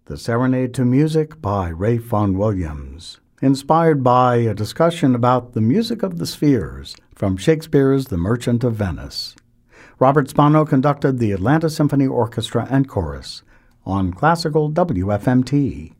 The Serenade to Music by Ralph Vaughan Williams, inspired by a discussion about the music of the spheres from Shakespeare's The Merchant of Venice. Robert Spano conducted the Atlanta Symphony Orchestra and Chorus on Classical WFMT.